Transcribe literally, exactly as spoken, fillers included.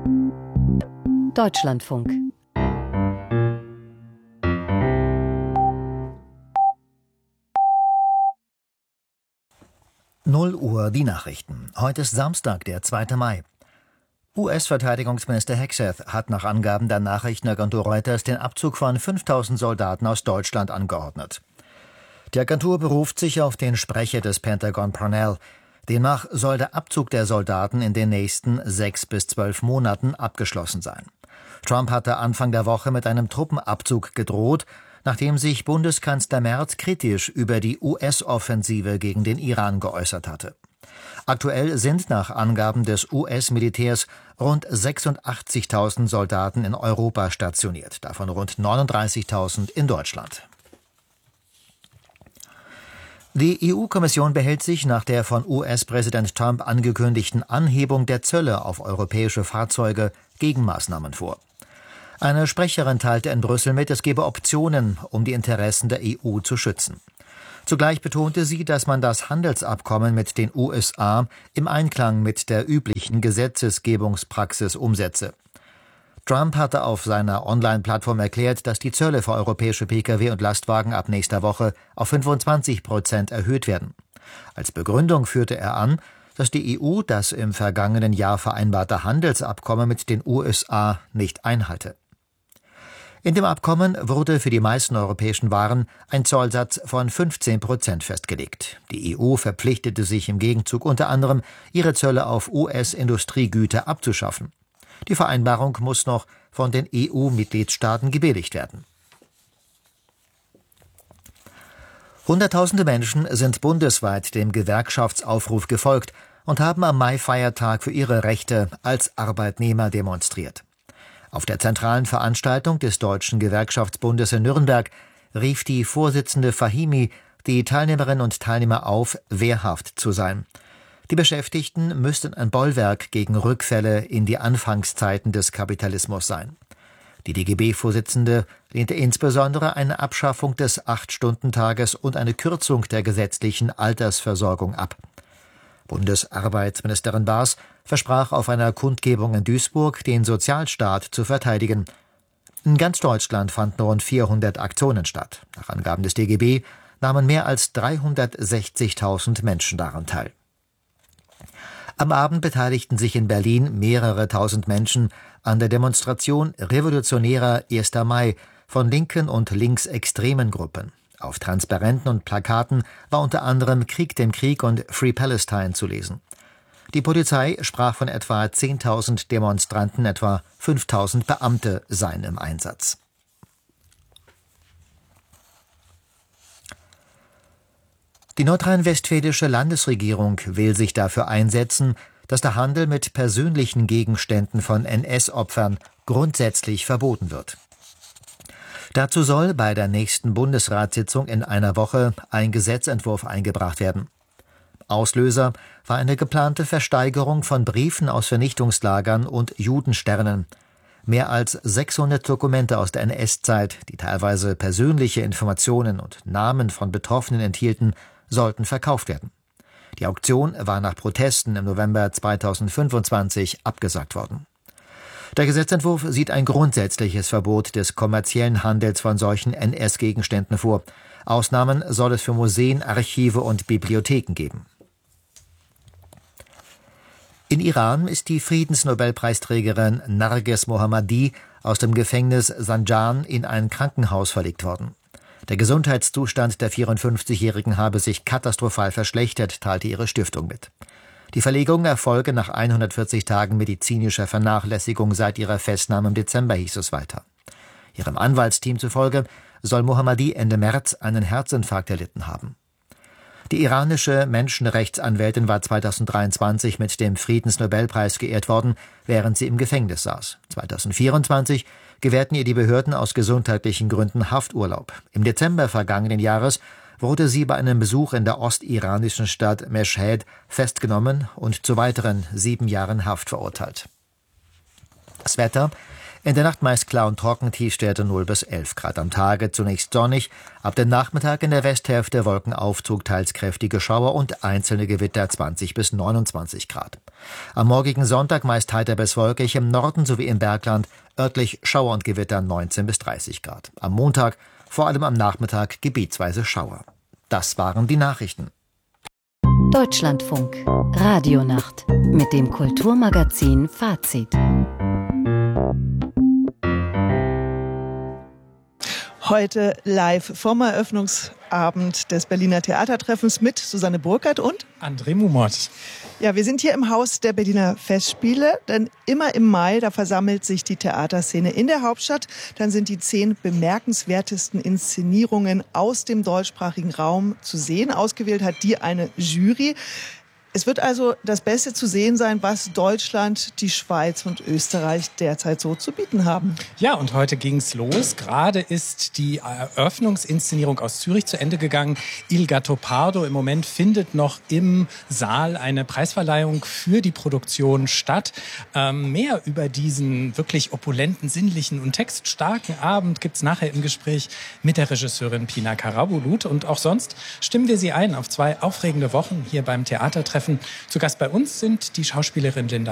Deutschlandfunk. null Uhr die Nachrichten. Heute ist Samstag, der zweite Mai. U S-Verteidigungsminister Hegseth hat nach Angaben der Nachrichtenagentur Reuters den Abzug von fünftausend Soldaten aus Deutschland angeordnet. Die Agentur beruft sich auf den Sprecher des Pentagon Parnell. Demnach soll der Abzug der Soldaten in den nächsten sechs bis zwölf Monaten abgeschlossen sein. Trump hatte Anfang der Woche mit einem Truppenabzug gedroht, nachdem sich Bundeskanzler Merz kritisch über die U S-Offensive gegen den Iran geäußert hatte. Aktuell sind nach Angaben des U S-Militärs rund sechsundachtzigtausend Soldaten in Europa stationiert, davon rund neununddreißigtausend in Deutschland. Die E U-Kommission behält sich nach der von U S-Präsident Trump angekündigten Anhebung der Zölle auf europäische Fahrzeuge Gegenmaßnahmen vor. Eine Sprecherin teilte in Brüssel mit, es gebe Optionen, um die Interessen der E U zu schützen. Zugleich betonte sie, dass man das Handelsabkommen mit den U S A im Einklang mit der üblichen Gesetzgebungspraxis umsetze. Trump hatte auf seiner Online-Plattform erklärt, dass die Zölle für europäische Pkw und Lastwagen ab nächster Woche auf fünfundzwanzig Prozent erhöht werden. Als Begründung führte er an, dass die E U das im vergangenen Jahr vereinbarte Handelsabkommen mit den U S A nicht einhalte. In dem Abkommen wurde für die meisten europäischen Waren ein Zollsatz von fünfzehn Prozent festgelegt. Die E U verpflichtete sich im Gegenzug unter anderem, ihre Zölle auf U S-Industriegüter abzuschaffen. Die Vereinbarung muss noch von den E U-Mitgliedstaaten gebilligt werden. Hunderttausende Menschen sind bundesweit dem Gewerkschaftsaufruf gefolgt und haben am Mai-Feiertag für ihre Rechte als Arbeitnehmer demonstriert. Auf der zentralen Veranstaltung des Deutschen Gewerkschaftsbundes in Nürnberg rief die Vorsitzende Fahimi die Teilnehmerinnen und Teilnehmer auf, wehrhaft zu sein. Die Beschäftigten müssten ein Bollwerk gegen Rückfälle in die Anfangszeiten des Kapitalismus sein. Die D G B-Vorsitzende lehnte insbesondere eine Abschaffung des Acht-Stunden-Tages und eine Kürzung der gesetzlichen Altersversorgung ab. Bundesarbeitsministerin Baas versprach auf einer Kundgebung in Duisburg, den Sozialstaat zu verteidigen. In ganz Deutschland fanden rund vierhundert Aktionen statt. Nach Angaben des D G B nahmen mehr als dreihundertsechzigtausend Menschen daran teil. Am Abend beteiligten sich in Berlin mehrere tausend Menschen an der Demonstration Revolutionärer erster Mai von linken und linksextremen Gruppen. Auf Transparenten und Plakaten war unter anderem Krieg dem Krieg und Free Palestine zu lesen. Die Polizei sprach von etwa zehntausend Demonstranten, etwa fünftausend Beamte seien im Einsatz. Die nordrhein-westfälische Landesregierung will sich dafür einsetzen, dass der Handel mit persönlichen Gegenständen von N S-Opfern grundsätzlich verboten wird. Dazu soll bei der nächsten Bundesratssitzung in einer Woche ein Gesetzentwurf eingebracht werden. Auslöser war eine geplante Versteigerung von Briefen aus Vernichtungslagern und Judensternen. Mehr als sechshundert Dokumente aus der N S-Zeit, die teilweise persönliche Informationen und Namen von Betroffenen enthielten, sollten verkauft werden. Die Auktion war nach Protesten im November zweitausendfünfundzwanzig abgesagt worden. Der Gesetzentwurf sieht ein grundsätzliches Verbot des kommerziellen Handels von solchen N S-Gegenständen vor. Ausnahmen soll es für Museen, Archive und Bibliotheken geben. In Iran ist die Friedensnobelpreisträgerin Narges Mohammadi aus dem Gefängnis Zanjan in ein Krankenhaus verlegt worden. Der Gesundheitszustand der vierundfünfzigjährigen habe sich katastrophal verschlechtert, teilte ihre Stiftung mit. Die Verlegung erfolge nach hundertvierzig Tagen medizinischer Vernachlässigung seit ihrer Festnahme im Dezember, hieß es weiter. Ihrem Anwaltsteam zufolge soll Mohammadi Ende März einen Herzinfarkt erlitten haben. Die iranische Menschenrechtsanwältin war zweitausenddreiundzwanzig mit dem Friedensnobelpreis geehrt worden, während sie im Gefängnis saß. zweitausendvierundzwanzig gewährten ihr die Behörden aus gesundheitlichen Gründen Hafturlaub. Im Dezember vergangenen Jahres wurde sie bei einem Besuch in der ostiranischen Stadt Meschhed festgenommen und zu weiteren sieben Jahren Haft verurteilt. Das Wetter: In der Nacht meist klar und trocken, Tiefstwerte null bis elf Grad. Am Tage zunächst sonnig, ab dem Nachmittag in der Westhälfte Wolkenaufzug, teils kräftige Schauer und einzelne Gewitter zwanzig bis neunundzwanzig Grad. Am morgigen Sonntag meist heiter bis wolkig, im Norden sowie im Bergland örtlich Schauer und Gewitter neunzehn bis dreißig Grad. Am Montag vor allem am Nachmittag gebietsweise Schauer. Das waren die Nachrichten. Deutschlandfunk Radionacht mit dem Kulturmagazin Fazit. Heute live vom Eröffnungsabend des Berliner Theatertreffens mit Susanne Burkhardt und André Mumot. Ja, wir sind hier im Haus der Berliner Festspiele, denn immer im Mai, da versammelt sich die Theaterszene in der Hauptstadt. Dann sind die zehn bemerkenswertesten Inszenierungen aus dem deutschsprachigen Raum zu sehen. Ausgewählt hat die eine Jury. Es wird also das Beste zu sehen sein, was Deutschland, die Schweiz und Österreich derzeit so zu bieten haben. Ja, und heute ging's los. Gerade ist die Eröffnungsinszenierung aus Zürich zu Ende gegangen. Il Gattopardo. Im Moment findet noch im Saal eine Preisverleihung für die Produktion statt. Ähm, mehr über diesen wirklich opulenten, sinnlichen und textstarken Abend gibt's nachher im Gespräch mit der Regisseurin Pina Karabulut. Und auch sonst stimmen wir Sie ein auf zwei aufregende Wochen hier beim Theatertreffen. Zu Gast bei uns sind die Schauspielerin Linda